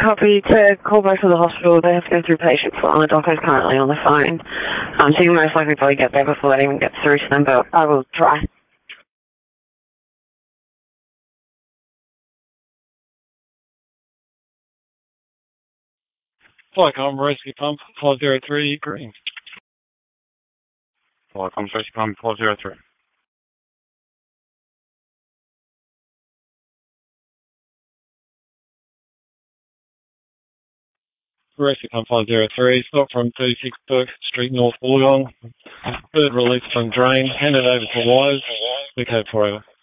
copy to call back to the hospital. They have to go through patient file. The doctor's currently on the phone. So you most likely probably get there before that even gets through to them, but I will try. Flycom Rescue Pump 403 Green. Flycom Rescue Pump 403. Rescue Pump 503, stop from 36 Burke Street, North Wollongong. Bird released from drain, handed over to wires. We code forever.